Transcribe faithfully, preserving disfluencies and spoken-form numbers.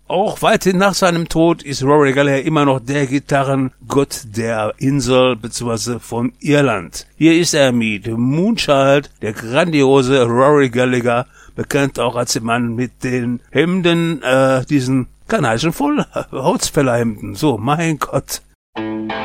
Auch weiterhin nach seinem Tod ist Rory Gallagher immer noch der Gitarrengott der Insel bzw. von Irland. Hier ist er mit Moonchild, der grandiose Rory Gallagher, bekannt auch als der Mann mit den Hemden, äh, diesen kanadischen Vollholzfällerhemden. So, mein Gott.